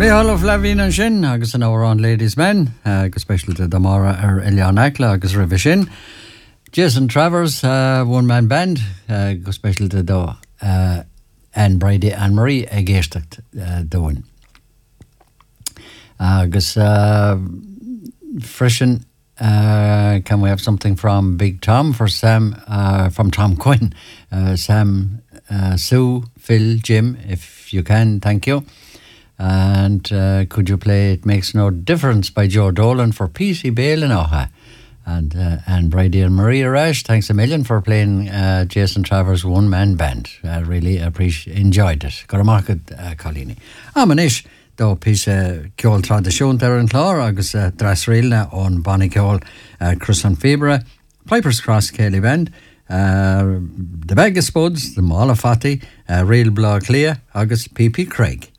All of Lavin and Shin, agus an hour on Ladies Men, agus special to Damara Elian Akla, agus River Shin. Jason Travers, one man band, agus special to Do, Anne Brady and Marie, a geestakt doing. Agus freshen, can we have something from Big Tom for Sam, from Tom Quinn? Sam, Sue, Phil, Jim, if you can, thank you. And could you play It Makes No Difference by Joe Dolan for P.C. Bale and Oha? And Brady and Maria Rash, thanks a million for playing Jason Travers' one-man band. I really enjoyed it. Got a market, Colini. Manish, though, piece Kjol tradition there in Clore, agus Drasrilna on Bonnie Kjol, Chris and Fibra, Piper's Cross Kelly Band, the Bag of Spuds, the Malafati, Real Blah Clea, agus P.P. Craig.